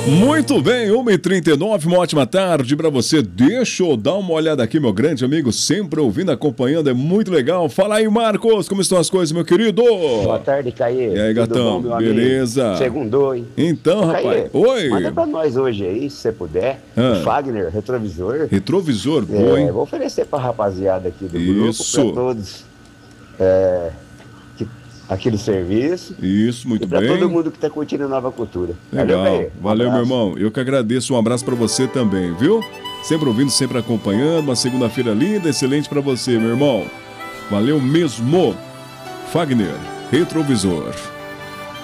Muito bem, 1h39, uma ótima tarde pra você. Deixa eu dar uma olhada aqui, meu grande amigo, sempre ouvindo, acompanhando, é muito legal. Fala aí, Marcos, como estão as coisas, meu querido? Boa tarde, Caê. E aí, Tudo gatão, bom, meu beleza? amigo? Segundou, hein? Então, Ô, rapaz, Caê, oi. manda pra nós hoje aí, se você puder, o Fagner, retrovisor. Retrovisor, boa, hein? Vou oferecer pra rapaziada aqui do Isso. grupo, pra todos aqui do serviço. Isso, muito e pra bem. todo mundo que tá curtindo a Nova Cultura. Legal, Valeu, Caê. valeu, meu Abraço. irmão. Eu que agradeço, um abraço pra você também, viu? Sempre ouvindo, sempre acompanhando. Uma segunda-feira linda, excelente pra você, meu irmão. Valeu mesmo. Fagner, retrovisor.